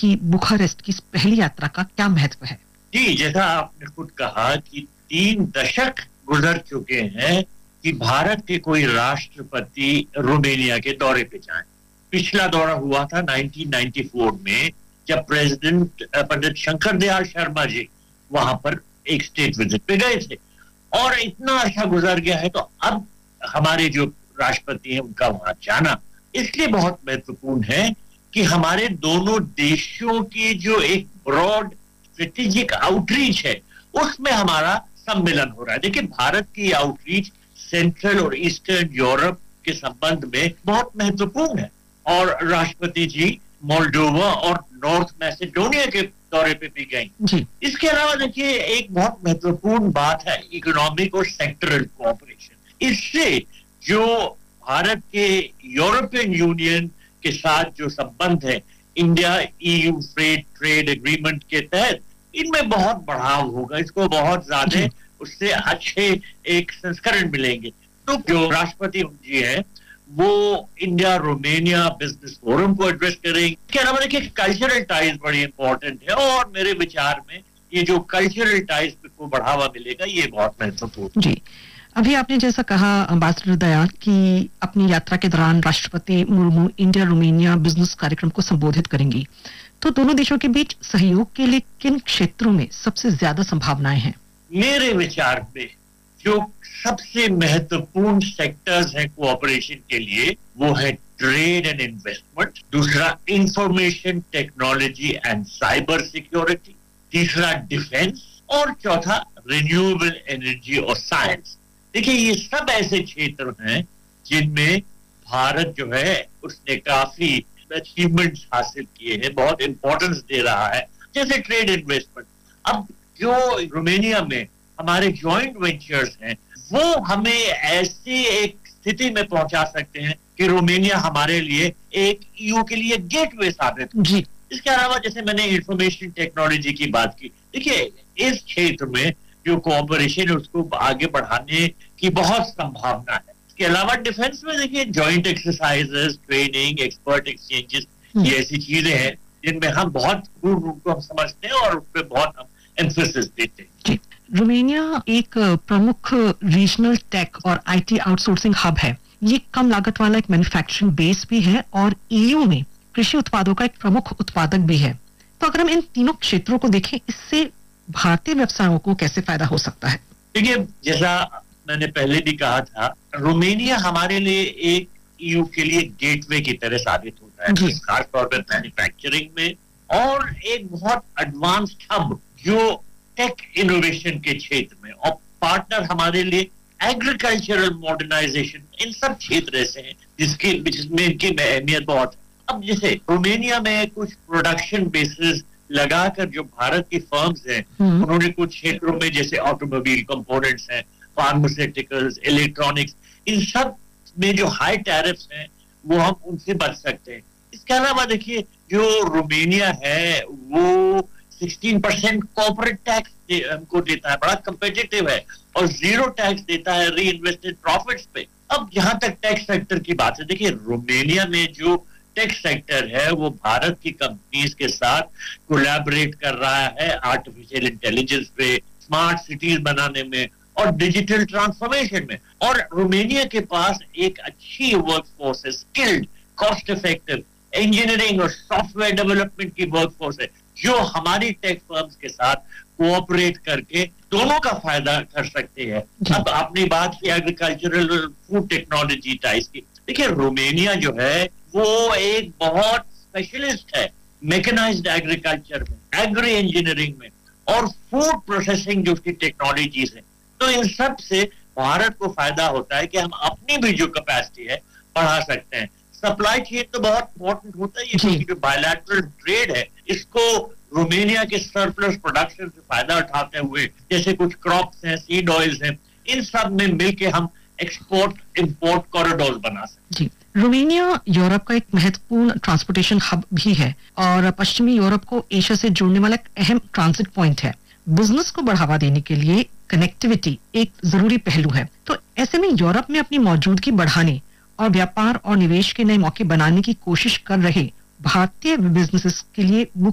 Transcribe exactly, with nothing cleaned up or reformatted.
की बुखारेस्ट की इस पहली यात्रा का क्या महत्व है? जी, जैसा आपने खुद कहा कि तीन दशक गुजर चुके हैं कि भारत के कोई राष्ट्रपति रोमानिया के दौरे पे जाएं। पिछला दौरा हुआ था नाइनटीन नाइंटी फोर में, जब प्रेसिडेंट पंडित शंकर दयाल शर्मा जी वहां पर एक स्टेट विजिट पे गए थे, और इतना अच्छा गुजर गया है, तो अब हमारे जो राष्ट्रपति हैं उनका वहां जाना इसलिए बहुत महत्वपूर्ण है कि हमारे दोनों देशों की जो एक ब्रॉड स्ट्रेटेजिक आउटरीच है उसमें हमारा सम्मेलन हो रहा है। देखिए, भारत की आउटरीच सेंट्रल और ईस्टर्न यूरोप के संबंध में बहुत महत्वपूर्ण है, और राष्ट्रपति जी मोल्डोवा और नॉर्थ मैसेडोनिया के दौरे पे भी गई। इसके अलावा देखिए, एक बहुत महत्वपूर्ण बात है इकोनॉमिक और सेक्टरल कोऑपरेशन। इससे जो भारत के यूरोपियन यूनियन के साथ जो संबंध है, India EU free trade agreement के तहत, इनमें बहुत बढ़ाव होगा, इसको बहुत ज्यादा उससे अच्छे एक संस्करण मिलेंगे। तो जो राष्ट्रपति जी हैं वो इंडिया रोमानिया बिजनेस फोरम को एड्रेस करेंगे। इसके अलावा देखिए, कल्चरल टाइज बड़ी इंपॉर्टेंट है, और मेरे विचार में ये जो कल्चरल टाइज को बढ़ावा मिलेगा ये बहुत महत्वपूर्ण। जी, अभी आपने जैसा कहा अम्बासडर दयाल कि अपनी यात्रा के दौरान राष्ट्रपति मुर्मू इंडिया रोमानिया बिजनेस कार्यक्रम को संबोधित करेंगी, तो दोनों देशों के बीच सहयोग के लिए किन क्षेत्रों में सबसे ज्यादा संभावनाएं हैं? मेरे विचार में जो सबसे महत्वपूर्ण सेक्टर्स हैं कोऑपरेशन के लिए वो है ट्रेड एंड इन्वेस्टमेंट, दूसरा information technology and cyber security, तीसरा डिफेंस, और चौथा रिन्यूएबल एनर्जी और साइंस। देखिए, ये सब ऐसे क्षेत्र हैं जिनमें भारत जो है उसने काफी अचीवमेंट्स हासिल किए हैं, बहुत इंपॉर्टेंस दे रहा है। जैसे ट्रेड इन्वेस्टमेंट, अब जो रोमानिया में हमारे जॉइंट वेंचर्स हैं वो हमें ऐसी एक स्थिति में पहुंचा सकते हैं कि रोमानिया हमारे लिए एक ईयू के लिए गेटवे साबित हो। जी। इसके अलावा जैसे मैंने इंफॉर्मेशन टेक्नोलॉजी की बात की, देखिए इस क्षेत्र में जो कोऑपरेशन है उसको आगे बढ़ाने की बहुत संभावना है। इसके अलावा डिफेंस में देखिए joint exercises, training, expert exchanges, ये ऐसी चीजें हैं जिनमें हम बहुत पूर्ण रूप को हम समझते हैं और उस पर बहुत हम एम्फेसिस देते हैं। जी, रोमानिया एक प्रमुख रीजनल टेक और आईटी आउटसोर्सिंग हब है। ये कम लागत वाला एक मैन्युफैक्चरिंग बेस भी है और ईयू में कृषि उत्पादों का एक प्रमुख उत्पादक भी है। तो अगर हम इन तीनों क्षेत्रों को देखें, इससे भारतीय व्यवसायों को कैसे फायदा हो सकता है? देखिए, जैसा मैंने पहले भी कहा था, रोमानिया हमारे लिए एक ईयू के लिए गेटवे की तरह साबित होता है, खासतौर पर मैन्युफैक्चरिंग में, और एक बहुत एडवांस्ड हब जो टेक इनोवेशन के क्षेत्र में, और पार्टनर हमारे लिए एग्रीकल्चरल मॉडर्नाइजेशन, इन सब क्षेत्र ऐसे हैं जिसके जिसमें इनकी अहमियत बहुत है। अब जैसे रोमानिया में कुछ प्रोडक्शन बेसिस लगाकर जो भारत की फर्म्स हैं उन्होंने कुछ क्षेत्रों में जैसे ऑटोमोबाइल कंपोनेंट्स हैं, फार्मास्यूटिकल्स, इलेक्ट्रॉनिक्स, इन सब में जो हाई टैरिफ्स हैं वो हम उनसे बच सकते हैं। इसके अलावा देखिए, जो रोमानिया है वो सोलह परसेंट कॉर्पोरेट टैक्स हमको देता है, बड़ा कंपेटिटिव है, और जीरो टैक्स देता है री इन्वेस्टेड प्रॉफिट्स पे। अब जहां तक टैक्स सेक्टर की बात है, देखिए रोमानिया में जो टेक सेक्टर है वो भारत की कंपनीज के साथ कोलैबोरेट कर रहा है आर्टिफिशियल इंटेलिजेंस पे, स्मार्ट सिटीज बनाने में और डिजिटल ट्रांसफॉर्मेशन में। और रोमानिया के पास एक अच्छी वर्कफोर्स है, स्किल्ड, कॉस्ट इफेक्टिव इंजीनियरिंग और सॉफ्टवेयर डेवलपमेंट की वर्कफोर्स है, जो हमारी टेक फर्म्स के साथ कोऑपरेट करके दोनों का फायदा कर सकते हैं। अब आपने बात की एग्रीकल्चरल फूड टेक्नोलॉजी टाइज की, देखिए रोमानिया जो है वो एक बहुत स्पेशलिस्ट है मैकेनाइज्ड एग्रीकल्चर में, एग्री इंजीनियरिंग में, और फूड प्रोसेसिंग जो उसकी टेक्नोलॉजीज है। तो इन सब से भारत को फायदा होता है कि हम अपनी भी जो कैपेसिटी है बढ़ा सकते हैं। सप्लाई चेन तो बहुत इंपॉर्टेंट होता है, ये क्योंकि जो बायलैटरल ट्रेड है इसको रोमानिया के सरप्लस प्रोडक्शन से फायदा उठाते हुए, जैसे कुछ क्रॉप्स हैं, सीड ऑयल्स हैं, इन सब में मिलके हम एक्सपोर्ट इंपोर्ट कॉरिडोर बना सकते हैं। रोमानिया यूरोप का एक महत्वपूर्ण ट्रांसपोर्टेशन हब भी है और पश्चिमी यूरोप को एशिया से जोड़ने वाला एक अहम ट्रांजिट पॉइंट है। बिजनेस को बढ़ावा देने के लिए कनेक्टिविटी एक जरूरी पहलू है। तो ऐसे में यूरोप में अपनी मौजूदगी बढ़ाने और व्यापार और निवेश के नए मौके बनाने की कोशिश कर रहे भारतीय बिजनेसेस के लिए